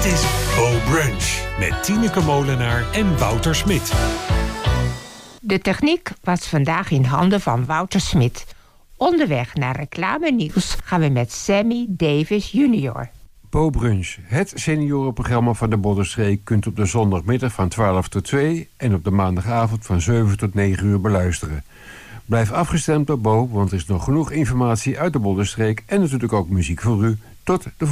Dit is Bo Brunch met Tineke Molenaar en Wouter Smit. De techniek was vandaag in handen van Wouter Smit. Onderweg naar reclame-nieuws gaan we met Sammy Davis Jr. Bo Brunch, het seniorenprogramma van de Boddenstreek, kunt op de zondagmiddag van 12 tot 2 en op de maandagavond van 7 tot 9 uur beluisteren. Blijf afgestemd op Bo, want er is nog genoeg informatie uit de Boddenstreek en natuurlijk ook muziek voor u. Tot de